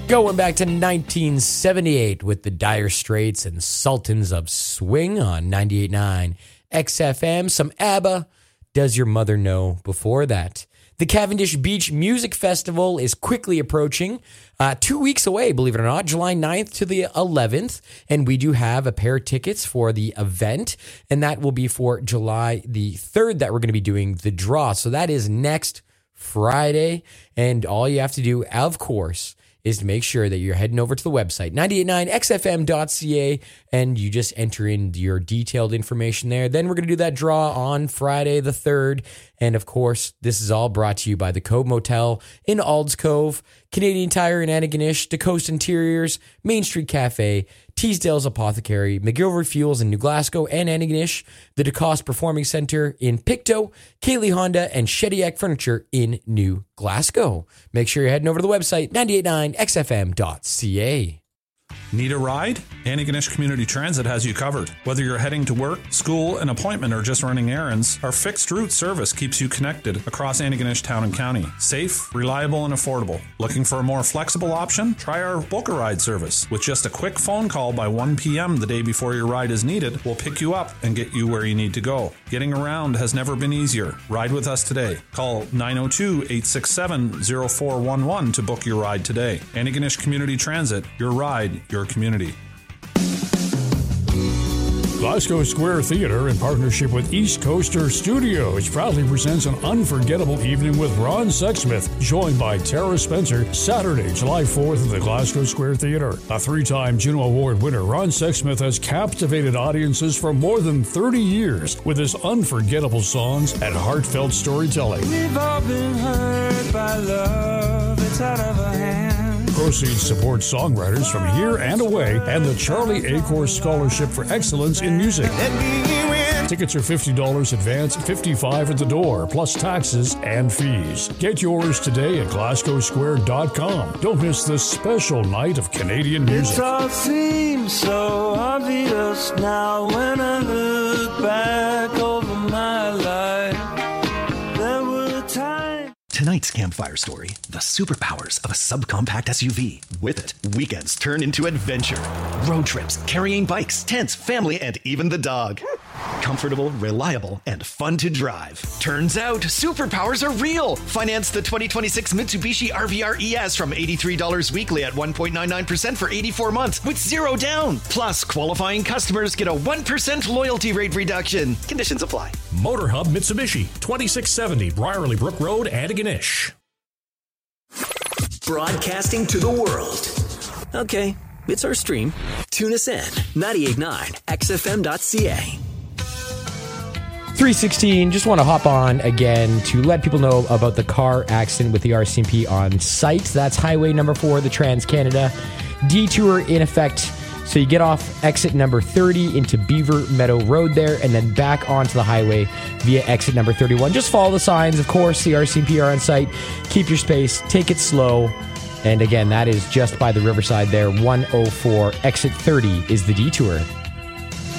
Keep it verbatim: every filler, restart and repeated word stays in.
Going back to nineteen seventy-eight with the Dire Straits and Sultans of Swing on ninety-eight point nine X F M. Some ABBA, Does Your Mother Know? Before that, the Cavendish Beach Music Festival is quickly approaching. Uh, two weeks away, believe it or not, July ninth to the eleventh. And we do have a pair of tickets for the event. And that will be for July the third that we're going to be doing the draw. So that is next Friday. And all you have to do, of course, is to make sure that you're heading over to the website, nine eight nine X F M dot C A, and you just enter in your detailed information there. Then we're going to do that draw on Friday the third. And of course, this is all brought to you by the Cove Motel in Alds Cove, Canadian Tire in Antigonish, DeCoast Interiors, Main Street Cafe, Teasdale's Apothecary, McGilvery Fuels in New Glasgow and Antigonish, the DeCoste Performing Center in Pictou, Kaylee Honda, and Shediac Furniture in New Glasgow. Make sure you're heading over to the website, nine eight nine X F M dot C A. Need a ride? Antigonish Community Transit has you covered. Whether you're heading to work, school, an appointment, or just running errands, our fixed route service keeps you connected across Antigonish Town and County. Safe, reliable, and affordable. Looking for a more flexible option? Try our Book a Ride service. With just a quick phone call by one p.m. the day before your ride is needed, we'll pick you up and get you where you need to go. Getting around has never been easier. Ride with us today. Call nine oh two, eight six seven, oh four one one to book your ride today. Antigonish Community Transit. Your ride, your community. Glasgow Square Theatre, in partnership with East Coaster Studios, proudly presents an unforgettable evening with Ron Sexsmith, joined by Tara Spencer, Saturday, July fourth at the Glasgow Square Theatre. A three-time Juno Award winner, Ron Sexsmith has captivated audiences for more than thirty years with his unforgettable songs and heartfelt storytelling. We've all been hurt by love, it's out of our hands. Proceeds support songwriters from here and away and the Charlie Acorr Scholarship for Excellence in Music. Tickets are fifty dollars advance, fifty-five dollars at the door, plus taxes and fees. Get yours today at glasgow square dot com. Don't miss this special night of Canadian music. It all seems so obvious now when I look back over my life. There were times. Tonight's campfire story, the superpowers of a subcompact S U V. With it, weekends turn into adventure. Road trips, carrying bikes, tents, family, and even the dog. Comfortable, reliable, and fun to drive. Turns out, superpowers are real. Finance the twenty twenty-six Mitsubishi R V R E S from eighty-three dollars weekly at one point nine nine percent for eighty-four months with zero down. Plus, qualifying customers get a one percent loyalty rate reduction. Conditions apply. Motorhub Mitsubishi, twenty-six seventy Briarley Brook Road, Antigonish. Broadcasting to the world. Okay, it's our stream. Tune us in, ninety-eight point nine X F M dot C A. three sixteen, just want to hop on again to let people know about the car accident with the R C M P on site. That's highway number four, the Trans-Canada detour in effect. So you get off exit number thirty into Beaver Meadow Road there, and then back onto the highway via exit number thirty-one. Just follow the signs, of course. The R C M P are on site. Keep your space. Take it slow. And again, that is just by the Riverside there. one oh four, exit thirty is the detour.